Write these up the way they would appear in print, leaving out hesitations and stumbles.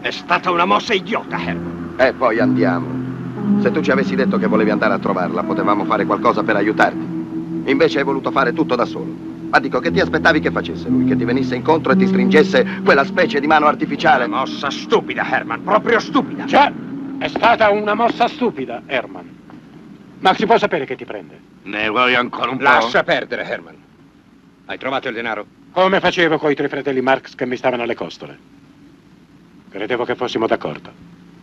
È stata una mossa idiota, Herman. E poi andiamo. Se tu ci avessi detto che volevi andare a trovarla, potevamo fare qualcosa per aiutarti. Invece hai voluto fare tutto da solo. Ma dico, che ti aspettavi che facesse lui? Che ti venisse incontro e ti stringesse quella specie di mano artificiale? Una mossa stupida, Herman, proprio stupida. Già, è stata una mossa stupida, Herman. Ma si può sapere che ti prende? Ne vuoi ancora un po'? Lascia perdere, Herman. Hai trovato il denaro? Come facevo coi tre fratelli Marx che mi stavano alle costole? Credevo che fossimo d'accordo.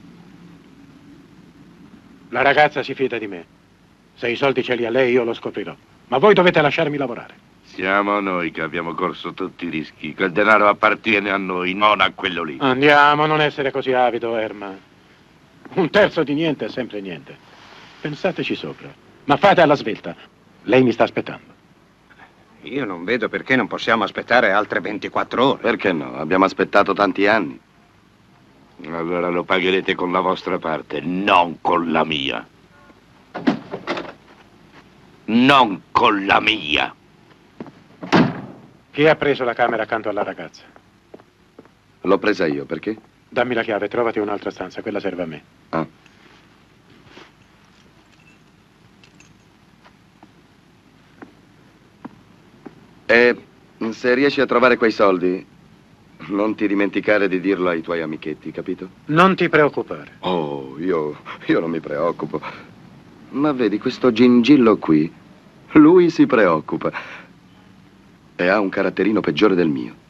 La ragazza si fida di me. Se i soldi ce li ha lei, io lo scoprirò. Ma voi dovete lasciarmi lavorare. Siamo noi che abbiamo corso tutti i rischi. Quel denaro appartiene a noi, non a quello lì. Andiamo, non essere così avido, Herman. Un terzo di niente è sempre niente. Pensateci sopra. Ma fate alla svelta. Lei mi sta aspettando. Io non vedo perché non possiamo aspettare altre 24 ore. Perché no? Abbiamo aspettato tanti anni. Allora lo pagherete con la vostra parte, non con la mia. Non con la mia. Chi ha preso la camera accanto alla ragazza? L'ho presa io, perché? Dammi la chiave, trovati un'altra stanza, quella serve a me. Ah. E se riesci a trovare quei soldi, non ti dimenticare di dirlo ai tuoi amichetti, capito? Non ti preoccupare. Oh, io non mi preoccupo. Ma vedi, questo gingillo qui, lui si preoccupa. E ha un caratterino peggiore del mio.